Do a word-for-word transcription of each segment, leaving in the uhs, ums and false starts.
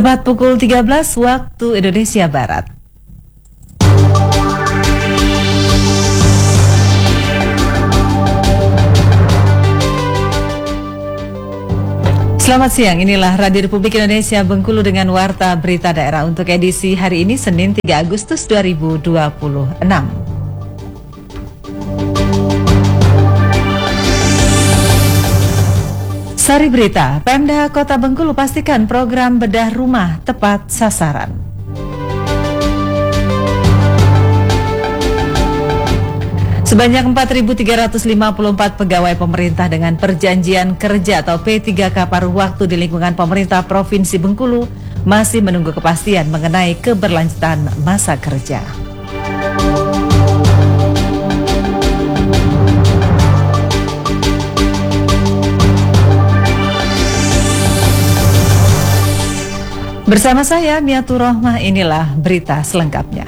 Tepat pukul tiga belas waktu Indonesia Barat. Selamat siang, inilah Radio Republik Indonesia Bengkulu dengan Warta Berita Daerah untuk edisi hari ini Senin tiga Agustus dua ribu dua puluh enam. Sari berita, Pemda Kota Bengkulu pastikan program bedah rumah tepat sasaran. Sebanyak empat ribu tiga ratus lima puluh empat pegawai pemerintah dengan perjanjian kerja atau P tiga K paruh waktu di lingkungan pemerintah Provinsi Bengkulu masih menunggu kepastian mengenai keberlanjutan masa kerja. Bersama saya Miatur Rohmah, inilah berita selengkapnya.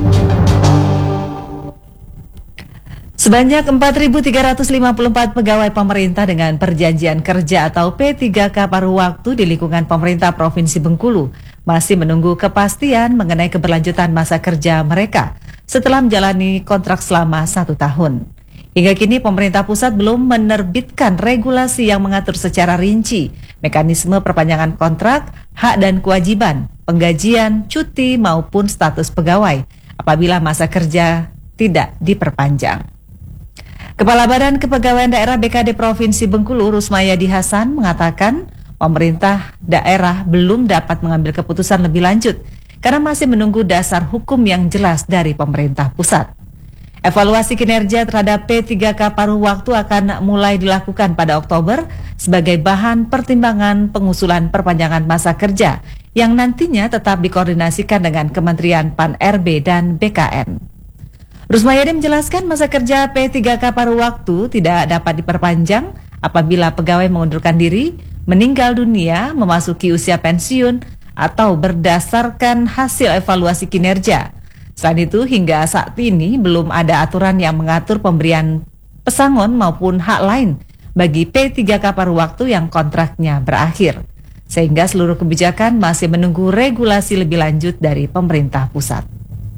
Sebanyak empat ribu tiga ratus lima puluh empat pegawai pemerintah dengan perjanjian kerja atau P tiga K paruh waktu di lingkungan pemerintah Provinsi Bengkulu masih menunggu kepastian mengenai keberlanjutan masa kerja mereka setelah menjalani kontrak selama satu tahun. Hingga kini pemerintah pusat belum menerbitkan regulasi yang mengatur secara rinci mekanisme perpanjangan kontrak, hak dan kewajiban, penggajian, cuti maupun status pegawai apabila masa kerja tidak diperpanjang. Kepala Badan Kepegawaian Daerah B K D Provinsi Bengkulu, Rusmayadi Hasan, mengatakan pemerintah daerah belum dapat mengambil keputusan lebih lanjut karena masih menunggu dasar hukum yang jelas dari pemerintah pusat. Evaluasi kinerja terhadap P tiga K paruh waktu akan mulai dilakukan pada Oktober sebagai bahan pertimbangan pengusulan perpanjangan masa kerja yang nantinya tetap dikoordinasikan dengan Kementerian P A N R B dan B K N. Rusmayadi menjelaskan masa kerja P tiga K paruh waktu tidak dapat diperpanjang apabila pegawai mengundurkan diri, meninggal dunia, memasuki usia pensiun, atau berdasarkan hasil evaluasi kinerja. Selain itu, hingga saat ini belum ada aturan yang mengatur pemberian pesangon maupun hak lain bagi P tiga K paruh waktu yang kontraknya berakhir. Sehingga seluruh kebijakan masih menunggu regulasi lebih lanjut dari pemerintah pusat.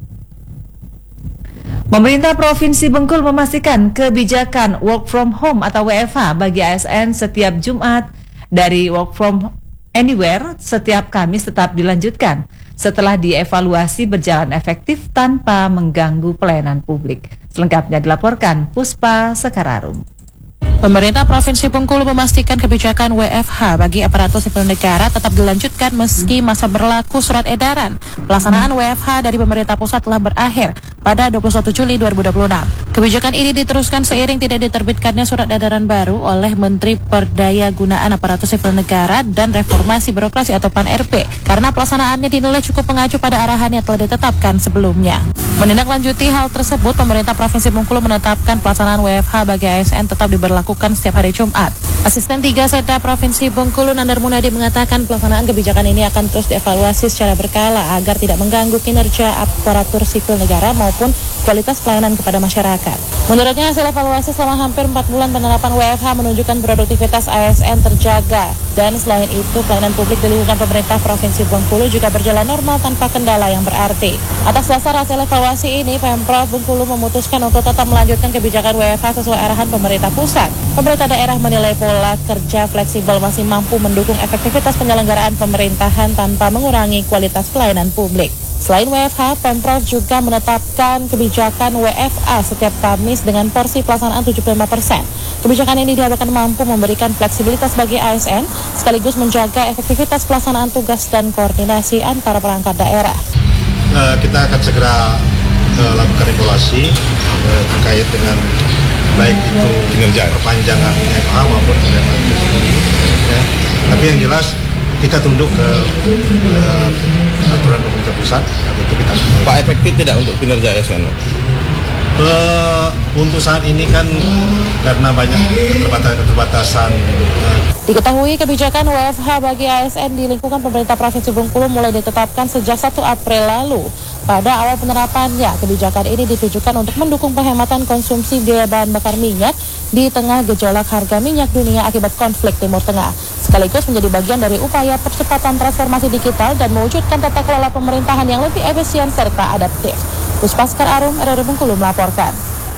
Pemerintah Provinsi Bengkulu memastikan kebijakan work from home atau W F H bagi A S N setiap Jumat dari work from anywhere setiap Kamis tetap dilanjutkan setelah dievaluasi berjalan efektif tanpa mengganggu pelayanan publik. Selengkapnya dilaporkan Puspa Sekararum. Pemerintah Provinsi Bengkulu memastikan kebijakan W F H bagi aparatur sipil negara tetap dilanjutkan meski masa berlaku surat edaran. Pelaksanaan W F H dari pemerintah pusat telah berakhir pada dua puluh satu Juli dua ribu dua puluh enam. Kebijakan ini diteruskan seiring tidak diterbitkannya surat edaran baru oleh Menteri Perdayagunaan Aparatur Sipil Negara dan Reformasi Birokrasi atau P A N R B karena pelaksanaannya dinilai cukup mengacu pada arahan yang telah ditetapkan sebelumnya. Menindaklanjuti hal tersebut, pemerintah Provinsi Bengkulu menetapkan pelaksanaan W F H bagi A S N tetap diberlakukan setiap hari Jumat. Asisten tiga Sekda Provinsi Bengkulu Nandar Munadi mengatakan pelaksanaan kebijakan ini akan terus dievaluasi secara berkala agar tidak mengganggu kinerja aparatur sipil negara maupun kualitas pelayanan kepada masyarakat. Menurutnya hasil evaluasi selama hampir empat bulan penerapan W F H menunjukkan produktivitas A S N terjaga dan selain itu pelayanan publik di lingkungan pemerintah Provinsi Bengkulu juga berjalan normal tanpa kendala yang berarti. Atas dasar hasil evaluasi ini, Pemprov Bengkulu memutuskan untuk tetap melanjutkan kebijakan W F H sesuai arahan pemerintah pusat. Pemerintah daerah menilai pola kerja fleksibel masih mampu mendukung efektivitas penyelenggaraan pemerintahan tanpa mengurangi kualitas pelayanan publik. Selain W F H, Pemprov juga menetapkan kebijakan W F A setiap Kamis dengan porsi pelaksanaan tujuh puluh lima persen. Kebijakan ini diharapkan mampu memberikan fleksibilitas bagi A S N, sekaligus menjaga efektivitas pelaksanaan tugas dan koordinasi antara perangkat daerah. Uh, kita akan segera uh, lakukan evaluasi uh, terkait dengan baik itu kinerja perpanjangan W F H maupun W F H itu sendiri. Ya. Tapi yang jelas kita tunduk ke uh, aturan pemerintah pusat. Itu kita Pak, efektif tidak untuk kinerja A S N? Uh, untuk saat ini kan karena banyak keterbatasan. Uh, Diketahui kebijakan W F H bagi A S N di lingkungan pemerintah Provinsi Bengkulu mulai ditetapkan sejak satu April lalu. Pada awal penerapannya, kebijakan ini ditujukan untuk mendukung penghematan konsumsi biaya bahan bakar minyak di tengah gejolak harga minyak dunia akibat konflik Timur Tengah. Sekaligus menjadi bagian dari upaya percepatan transformasi digital dan mewujudkan tata kelola pemerintahan yang lebih efisien serta adaptif. Puspa Sekar Arum, R R I Bengkulu melaporkan.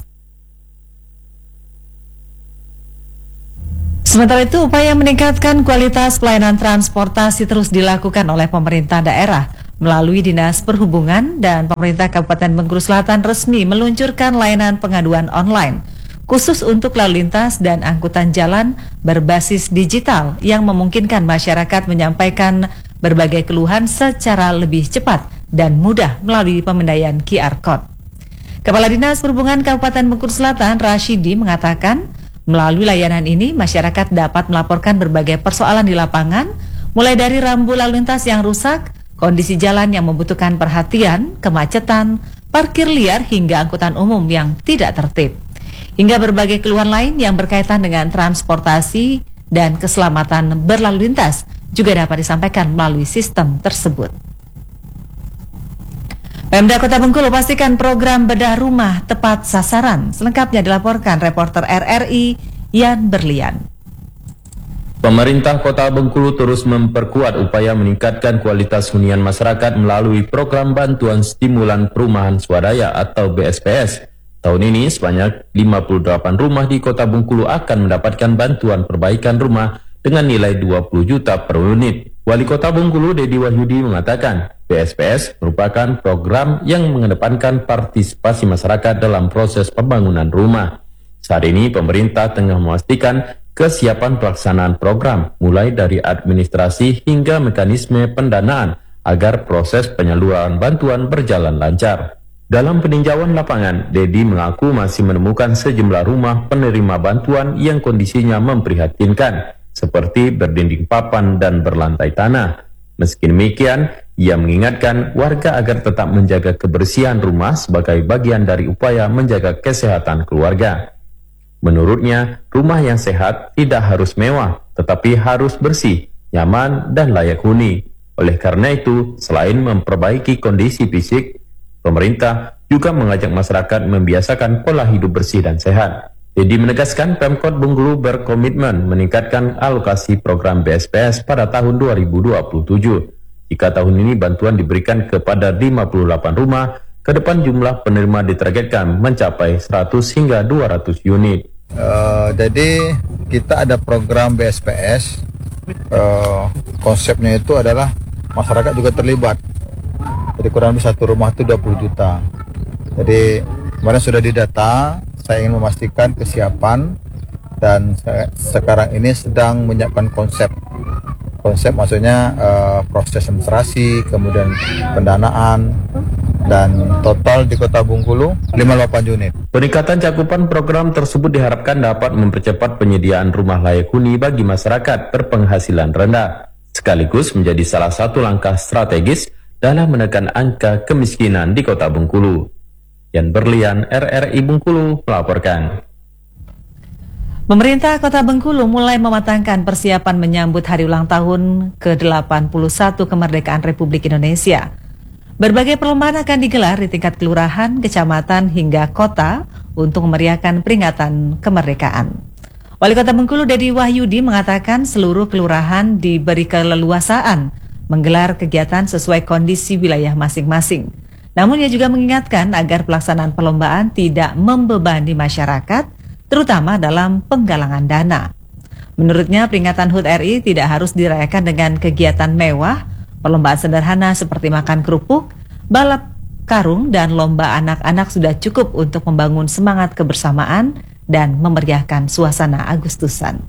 Sementara itu, upaya meningkatkan kualitas pelayanan transportasi terus dilakukan oleh pemerintah daerah. Melalui Dinas Perhubungan dan pemerintah Kabupaten Bengkulu Selatan resmi meluncurkan layanan pengaduan online khusus untuk lalu lintas dan angkutan jalan berbasis digital yang memungkinkan masyarakat menyampaikan berbagai keluhan secara lebih cepat dan mudah melalui pemindaian Q R Code. Kepala Dinas Perhubungan Kabupaten Bengkulu Selatan, Rashidi, mengatakan melalui layanan ini masyarakat dapat melaporkan berbagai persoalan di lapangan, mulai dari rambu lalu lintas yang rusak, kondisi jalan yang membutuhkan perhatian, kemacetan, parkir liar hingga angkutan umum yang tidak tertib. Hingga berbagai keluhan lain yang berkaitan dengan transportasi dan keselamatan berlalu lintas juga dapat disampaikan melalui sistem tersebut. Pemda Kota Bengkulu pastikan program bedah rumah tepat sasaran. Selengkapnya dilaporkan reporter R R I Yan Berlian. Pemerintah Kota Bengkulu terus memperkuat upaya meningkatkan kualitas hunian masyarakat melalui program bantuan stimulan perumahan swadaya atau B S P S. Tahun ini sebanyak lima puluh delapan rumah di Kota Bengkulu akan mendapatkan bantuan perbaikan rumah dengan nilai dua puluh juta per unit. Wali Kota Bengkulu Dedi Wahyudi mengatakan B S P S merupakan program yang mengedepankan partisipasi masyarakat dalam proses pembangunan rumah. Saat ini pemerintah tengah memastikan kesiapan pelaksanaan program, mulai dari administrasi hingga mekanisme pendanaan agar proses penyaluran bantuan berjalan lancar. Dalam peninjauan lapangan, Dedi mengaku masih menemukan sejumlah rumah penerima bantuan yang kondisinya memprihatinkan, seperti berdinding papan dan berlantai tanah. Meski demikian, ia mengingatkan warga agar tetap menjaga kebersihan rumah sebagai bagian dari upaya menjaga kesehatan keluarga. Menurutnya, rumah yang sehat tidak harus mewah, tetapi harus bersih, nyaman, dan layak huni. Oleh karena itu, selain memperbaiki kondisi fisik, pemerintah juga mengajak masyarakat membiasakan pola hidup bersih dan sehat. Dedi menegaskan Pemkot Bengkulu berkomitmen meningkatkan alokasi program B S P S pada tahun dua ribu dua puluh tujuh. Jika tahun ini bantuan diberikan kepada lima puluh delapan rumah, ke depan jumlah penerima ditargetkan mencapai seratus hingga dua ratus unit. Uh, jadi kita ada program B S P S, uh, konsepnya itu adalah masyarakat juga terlibat. Jadi kurang lebih satu rumah itu dua puluh juta. Jadi kemarin sudah didata, saya ingin memastikan kesiapan dan saya, sekarang ini sedang menyiapkan konsep. Konsep maksudnya uh, proses administrasi, kemudian pendanaan, dan total di Kota Bengkulu lima puluh delapan unit. Peningkatan cakupan program tersebut diharapkan dapat mempercepat penyediaan rumah layak huni bagi masyarakat berpenghasilan rendah, sekaligus menjadi salah satu langkah strategis dalam menekan angka kemiskinan di Kota Bengkulu. Yan Berlian, R R I Bengkulu melaporkan. Pemerintah Kota Bengkulu mulai mematangkan persiapan menyambut hari ulang tahun ke delapan puluh satu kemerdekaan Republik Indonesia. Berbagai perlombaan akan digelar di tingkat kelurahan, kecamatan, hingga kota untuk memeriahkan peringatan kemerdekaan. Wali Kota Bengkulu Dedi Wahyudi mengatakan seluruh kelurahan diberi keleluasaan menggelar kegiatan sesuai kondisi wilayah masing-masing. Namun ia juga mengingatkan agar pelaksanaan perlombaan tidak membebani masyarakat, terutama dalam penggalangan dana. Menurutnya peringatan H U T R I tidak harus dirayakan dengan kegiatan mewah. Perlombaan sederhana seperti makan kerupuk, balap karung, dan lomba anak-anak sudah cukup untuk membangun semangat kebersamaan dan memeriahkan suasana Agustusan.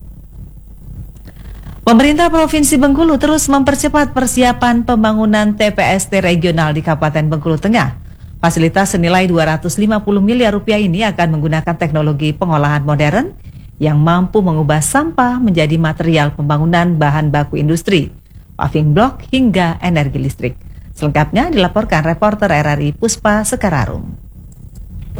Pemerintah Provinsi Bengkulu terus mempercepat persiapan pembangunan T P S T regional di Kabupaten Bengkulu Tengah. Fasilitas senilai dua ratus lima puluh miliar rupiah ini akan menggunakan teknologi pengolahan modern yang mampu mengubah sampah menjadi material pembangunan bahan baku industri, paving block hingga energi listrik. Selengkapnya dilaporkan reporter R R I Puspa Sekar Arum.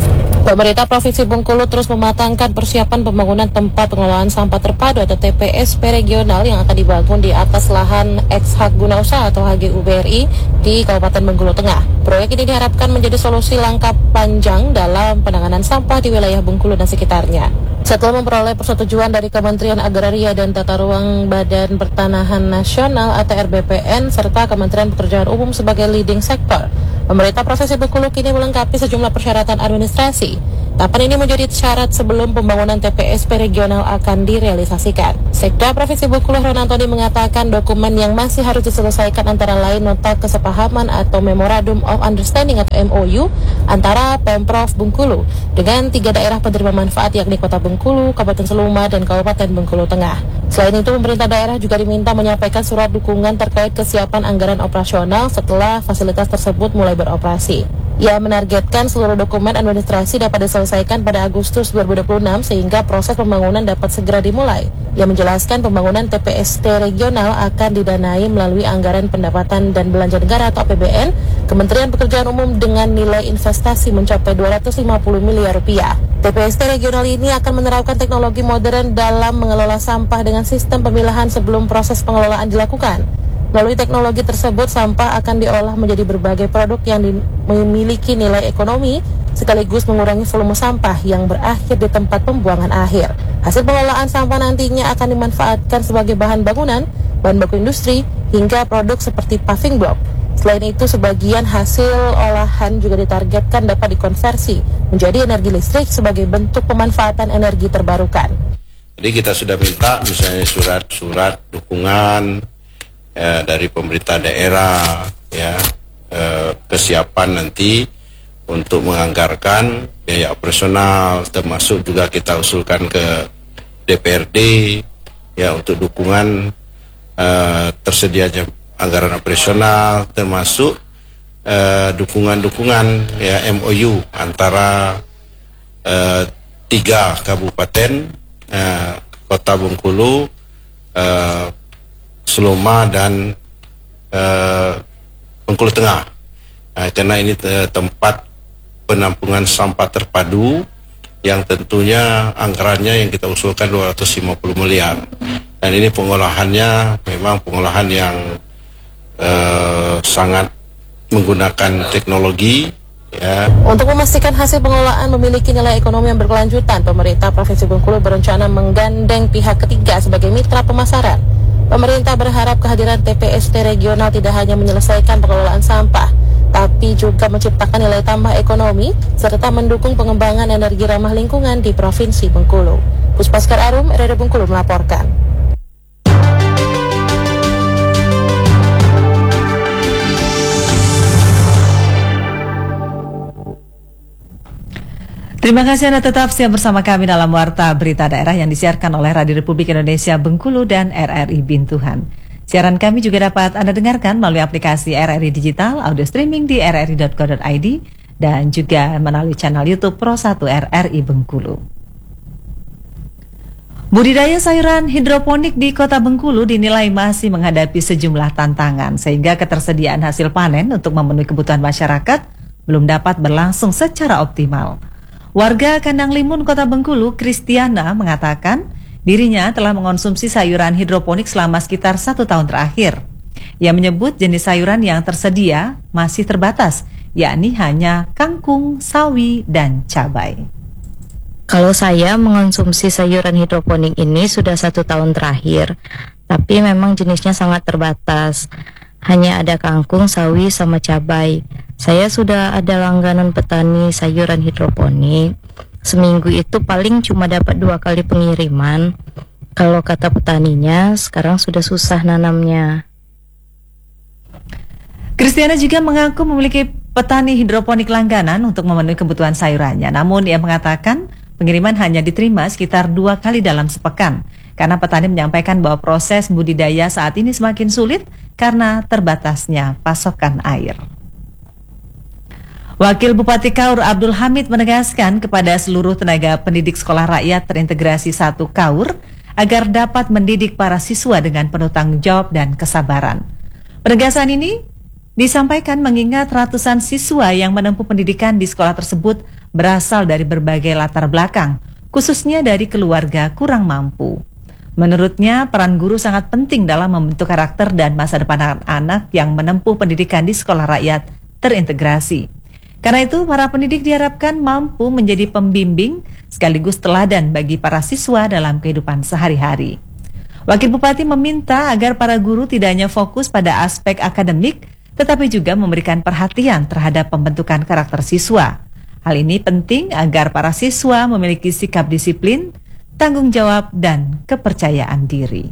Pemerintah Provinsi Bengkulu terus mematangkan persiapan pembangunan tempat pengelolaan sampah terpadu atau T P S P regional yang akan dibangun di atas lahan ex-hak guna usaha atau H G U B R I di Kabupaten Bengkulu Tengah. Proyek ini diharapkan menjadi solusi langkah panjang dalam penanganan sampah di wilayah Bengkulu dan sekitarnya. Setelah memperoleh persetujuan dari Kementerian Agraria dan Tata Ruang Badan Pertanahan Nasional atau R B P N serta Kementerian Pekerjaan Umum sebagai leading sektor, pemerintah Provinsi Bengkulu kini melengkapi sejumlah persyaratan administrasi. Tahapan ini menjadi syarat sebelum pembangunan T P S P regional akan direalisasikan. Sekda Provinsi Bengkulu Heron Antoni mengatakan dokumen yang masih harus diselesaikan antara lain nota kesepahaman atau Memorandum of Understanding atau M O U antara Pemprov Bengkulu dengan tiga daerah penerima manfaat yakni Kota Bengkulu, Kabupaten Seluma, dan Kabupaten Bengkulu Tengah. Selain itu, pemerintah daerah juga diminta menyampaikan surat dukungan terkait kesiapan anggaran operasional setelah fasilitas tersebut mulai beroperasi. Ia menargetkan seluruh dokumen administrasi dapat diselesaikan pada Agustus dua ribu dua puluh enam sehingga proses pembangunan dapat segera dimulai. Ia menjelaskan pembangunan T P S T regional akan didanai melalui anggaran pendapatan dan belanja negara atau A P B N Kementerian Pekerjaan Umum dengan nilai investasi mencapai dua ratus lima puluh miliar rupiah. T P S T regional ini akan menerapkan teknologi modern dalam mengelola sampah dengan sistem pemilahan sebelum proses pengelolaan dilakukan. Melalui teknologi tersebut, sampah akan diolah menjadi berbagai produk yang memiliki nilai ekonomi, sekaligus mengurangi volume sampah yang berakhir di tempat pembuangan akhir. Hasil pengelolaan sampah nantinya akan dimanfaatkan sebagai bahan bangunan, bahan baku industri, hingga produk seperti paving block. Selain itu, sebagian hasil olahan juga ditargetkan dapat dikonversi menjadi energi listrik sebagai bentuk pemanfaatan energi terbarukan. Jadi kita sudah minta misalnya surat-surat dukungan ya, dari pemerintah daerah, ya eh, kesiapan nanti untuk menganggarkan biaya operasional, termasuk juga kita usulkan ke D P R D ya untuk dukungan eh, tersedianya anggaran operasional, termasuk eh, dukungan-dukungan ya M O U antara eh, tiga kabupaten, eh, Kota Bengkulu, eh, Seluma, dan uh, Bengkulu Tengah. Nah, karena ini uh, tempat penampungan sampah terpadu yang tentunya anggarannya yang kita usulkan dua ratus lima puluh miliar. Dan ini pengolahannya memang pengolahan yang uh, sangat menggunakan teknologi. Ya. Untuk memastikan hasil pengolahan memiliki nilai ekonomi yang berkelanjutan, pemerintah Provinsi Bengkulu berencana menggandeng pihak ketiga sebagai mitra pemasaran. Pemerintah berharap kehadiran T P S T regional tidak hanya menyelesaikan pengelolaan sampah, tapi juga menciptakan nilai tambah ekonomi serta mendukung pengembangan energi ramah lingkungan di Provinsi Bengkulu. Puspaskar Arum, R R I Bengkulu melaporkan. Terima kasih Anda tetap siap bersama kami dalam Warta Berita Daerah yang disiarkan oleh Radio Republik Indonesia Bengkulu dan R R I Bintuhan. Siaran kami juga dapat Anda dengarkan melalui aplikasi R R I Digital, audio streaming di r r i dot co dot i d, dan juga melalui channel YouTube Pro satu R R I Bengkulu. Budidaya sayuran hidroponik di Kota Bengkulu dinilai masih menghadapi sejumlah tantangan, sehingga ketersediaan hasil panen untuk memenuhi kebutuhan masyarakat belum dapat berlangsung secara optimal. Warga Kandang Limun Kota Bengkulu, Kristiana, mengatakan dirinya telah mengonsumsi sayuran hidroponik selama sekitar satu tahun terakhir. Ia menyebut jenis sayuran yang tersedia masih terbatas, yakni hanya kangkung, sawi, dan cabai. Kalau saya mengonsumsi sayuran hidroponik ini sudah satu tahun terakhir, tapi memang jenisnya sangat terbatas. Hanya ada kangkung, sawi, sama cabai. Saya sudah ada langganan petani sayuran hidroponik. Seminggu itu paling cuma dapat dua kali pengiriman. Kalau kata petaninya, sekarang sudah susah nanamnya. Kristiana juga mengaku memiliki petani hidroponik langganan untuk memenuhi kebutuhan sayurannya. Namun ia mengatakan pengiriman hanya diterima sekitar dua kali dalam sepekan. Karena petani menyampaikan bahwa proses budidaya saat ini semakin sulit karena terbatasnya pasokan air. Wakil Bupati Kaur Abdul Hamid menegaskan kepada seluruh tenaga pendidik sekolah rakyat terintegrasi satu Kaur agar dapat mendidik para siswa dengan penuh tanggung jawab dan kesabaran. Penegasan ini disampaikan mengingat ratusan siswa yang menempuh pendidikan di sekolah tersebut berasal dari berbagai latar belakang, khususnya dari keluarga kurang mampu. Menurutnya, peran guru sangat penting dalam membentuk karakter dan masa depan anak-anak yang menempuh pendidikan di sekolah rakyat terintegrasi. Karena itu, para pendidik diharapkan mampu menjadi pembimbing sekaligus teladan bagi para siswa dalam kehidupan sehari-hari. Wakil Bupati meminta agar para guru tidak hanya fokus pada aspek akademik, tetapi juga memberikan perhatian terhadap pembentukan karakter siswa. Hal ini penting agar para siswa memiliki sikap disiplin, tanggung jawab, dan kepercayaan diri.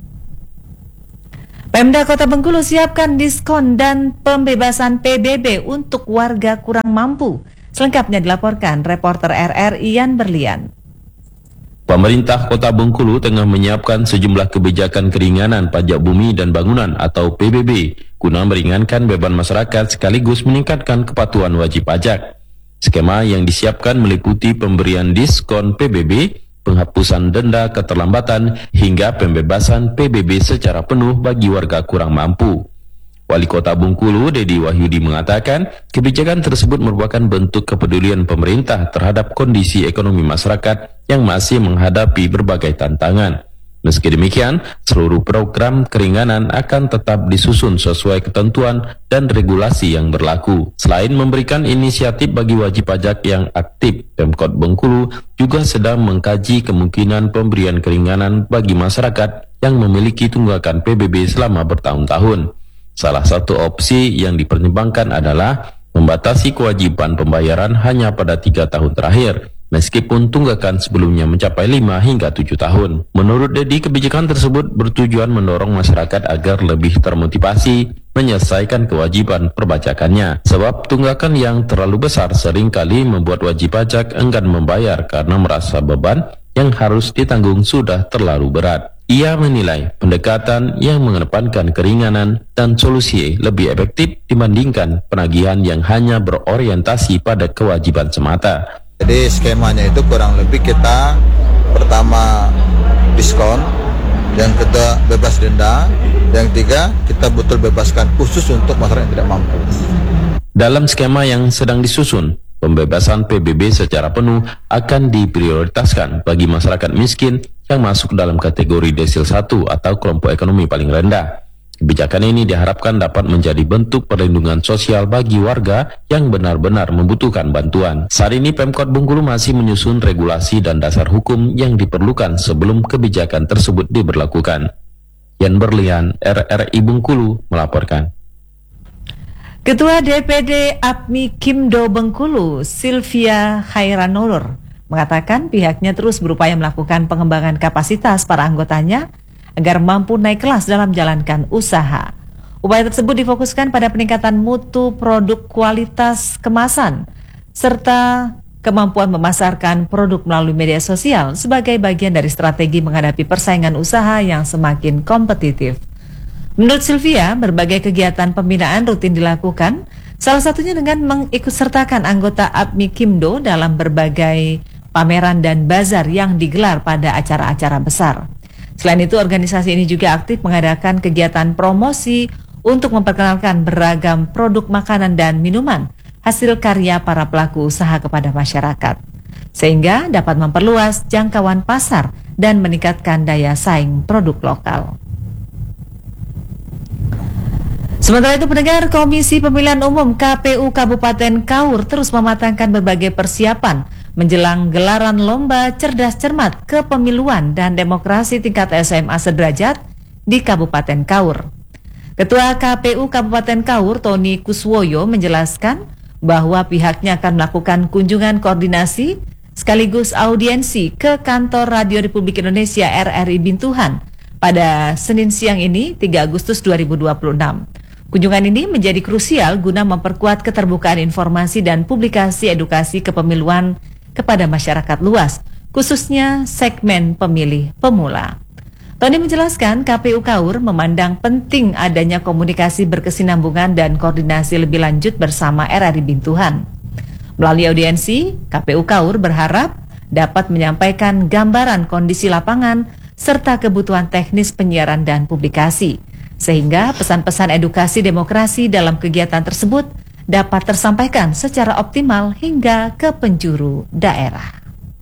Pemda Kota Bengkulu siapkan diskon dan pembebasan P B B untuk warga kurang mampu. Selengkapnya dilaporkan reporter R R Ian Berlian. Pemerintah Kota Bengkulu tengah menyiapkan sejumlah kebijakan keringanan pajak bumi dan bangunan atau P B B guna meringankan beban masyarakat sekaligus meningkatkan kepatuhan wajib pajak. Skema yang disiapkan meliputi pemberian diskon P B B, penghapusan denda keterlambatan, hingga pembebasan P B B secara penuh bagi warga kurang mampu. Wali Kota Bengkulu, Dedi Wahyudi, mengatakan kebijakan tersebut merupakan bentuk kepedulian pemerintah terhadap kondisi ekonomi masyarakat yang masih menghadapi berbagai tantangan. Meski demikian, seluruh program keringanan akan tetap disusun sesuai ketentuan dan regulasi yang berlaku. Selain memberikan inisiatif bagi wajib pajak yang aktif, Pemkot Bengkulu juga sedang mengkaji kemungkinan pemberian keringanan bagi masyarakat yang memiliki tunggakan P B B selama bertahun-tahun. Salah satu opsi yang dipertimbangkan adalah membatasi kewajiban pembayaran hanya pada tiga tahun terakhir, meskipun tunggakan sebelumnya mencapai lima hingga tujuh tahun. Menurut Dedi, kebijakan tersebut bertujuan mendorong masyarakat agar lebih termotivasi menyelesaikan kewajiban perpajakannya. Sebab tunggakan yang terlalu besar seringkali membuat wajib pajak enggan membayar karena merasa beban yang harus ditanggung sudah terlalu berat. Ia menilai pendekatan yang mengedepankan keringanan dan solusi lebih efektif dibandingkan penagihan yang hanya berorientasi pada kewajiban semata. Jadi skemanya itu kurang lebih kita pertama diskon, yang kedua bebas denda, yang ketiga kita betul bebaskan khusus untuk masyarakat yang tidak mampu. Dalam skema yang sedang disusun, pembebasan P B B secara penuh akan diprioritaskan bagi masyarakat miskin yang masuk dalam kategori desil satu atau kelompok ekonomi paling rendah. Kebijakan ini diharapkan dapat menjadi bentuk perlindungan sosial bagi warga yang benar-benar membutuhkan bantuan. Saat ini Pemkot Bengkulu masih menyusun regulasi dan dasar hukum yang diperlukan sebelum kebijakan tersebut diberlakukan. Yan Berlian, R R I Bengkulu melaporkan. Ketua D P D A P M I Kimdo Bengkulu, Sylvia Khairanur, mengatakan pihaknya terus berupaya melakukan pengembangan kapasitas para anggotanya agar mampu naik kelas dalam menjalankan usaha. Upaya tersebut difokuskan pada peningkatan mutu produk, kualitas kemasan, serta kemampuan memasarkan produk melalui media sosial sebagai bagian dari strategi menghadapi persaingan usaha yang semakin kompetitif. Menurut Sylvia, berbagai kegiatan pembinaan rutin dilakukan, salah satunya dengan mengikutsertakan anggota A P M I Kimdo dalam berbagai pameran dan bazar yang digelar pada acara-acara besar. Selain itu, organisasi ini juga aktif mengadakan kegiatan promosi untuk memperkenalkan beragam produk makanan dan minuman hasil karya para pelaku usaha kepada masyarakat, sehingga dapat memperluas jangkauan pasar dan meningkatkan daya saing produk lokal. Sementara itu, pendengar, Komisi Pemilihan Umum K P U Kabupaten Kaur terus mematangkan berbagai persiapan menjelang gelaran Lomba Cerdas Cermat Kepemiluan dan Demokrasi tingkat S M A sederajat di Kabupaten Kaur. Ketua K P U Kabupaten Kaur, Tony Kuswoyo, menjelaskan bahwa pihaknya akan melakukan kunjungan koordinasi sekaligus audiensi ke kantor Radio Republik Indonesia R R I Bintuhan pada Senin siang ini, tiga Agustus dua ribu dua puluh enam. Kunjungan ini menjadi krusial guna memperkuat keterbukaan informasi dan publikasi edukasi kepemiluan kepada masyarakat luas, khususnya segmen pemilih pemula. Tony menjelaskan K P U Kaur memandang penting adanya komunikasi berkesinambungan dan koordinasi lebih lanjut bersama R R I Bintuhan. Melalui audiensi, K P U Kaur berharap dapat menyampaikan gambaran kondisi lapangan serta kebutuhan teknis penyiaran dan publikasi, sehingga pesan-pesan edukasi demokrasi dalam kegiatan tersebut dapat tersampaikan secara optimal hingga ke penjuru daerah.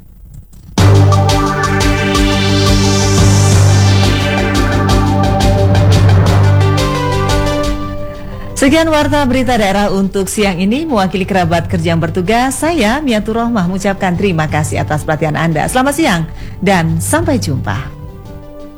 Sekian warta berita daerah untuk siang ini. Mewakili kerabat kerja yang bertugas, saya Miatur Rohmah mengucapkan terima kasih atas perhatian Anda. Selamat siang dan sampai jumpa.